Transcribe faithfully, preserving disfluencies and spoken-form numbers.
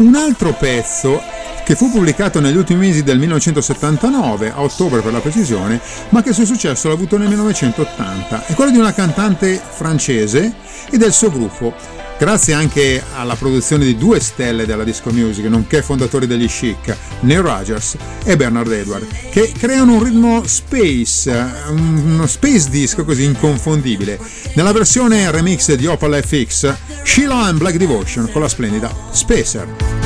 un altro pezzo che fu pubblicato negli ultimi mesi del millenovecentosettantanove, a ottobre per la precisione, ma che il suo successo l'ha avuto nel millenovecentottanta. È quello di una cantante francese e del suo gruppo, grazie anche alla produzione di due stelle della disco music, nonché fondatori degli Chic, Neil Rogers e Bernard Edwards, che creano un ritmo space, uno space disco così inconfondibile. Nella versione remix di Opal F X, Sheila and Black Devotion con la splendida Spacer.